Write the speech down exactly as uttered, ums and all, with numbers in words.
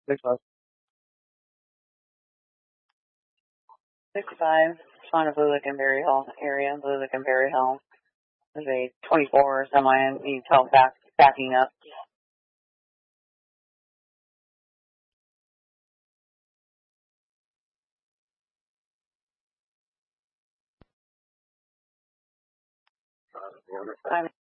Six five. sixty-five, Shauna Blue Lick and Berry Hill area, Blue Lick and Berry Hill. There's a twenty-four semi, you can tell back, backing up. I'm